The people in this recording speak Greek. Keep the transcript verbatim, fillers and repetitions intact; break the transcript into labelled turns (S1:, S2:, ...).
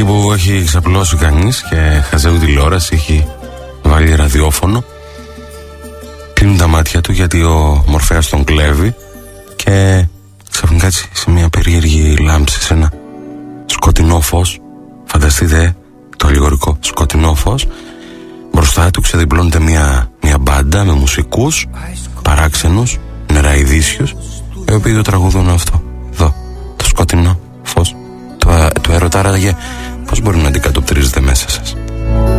S1: Εκεί που έχει ξαπλώσει κανείς και χαζεύει τηλεόραση, έχει βάλει ραδιόφωνο, κλείνουν τα μάτια του γιατί ο Μορφέας τον κλέβει και ξαφνικά έτσι σε μια περίεργη λάμψη, σε ένα σκοτεινό φως, φανταστείτε το αλληγορικό σκοτεινό φως, μπροστά του ξεδιπλώνεται μια, μια μπάντα με μουσικούς παράξενους, νεραϊδίσιους, οι οποίοι το τραγουδούν αυτό εδώ, το σκοτεινό φως του, του ερωτάραγε. Πώς μπορεί να αντικατοπτρίζετε μέσα σας?